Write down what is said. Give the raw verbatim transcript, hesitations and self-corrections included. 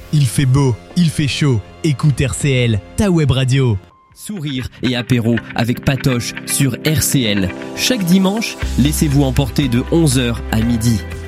Il fait beau, il fait chaud. Écoute R C L, ta web radio. Sourire et apéro avec Patoche sur R C L. Chaque dimanche, laissez-vous emporter de onze heures à midi.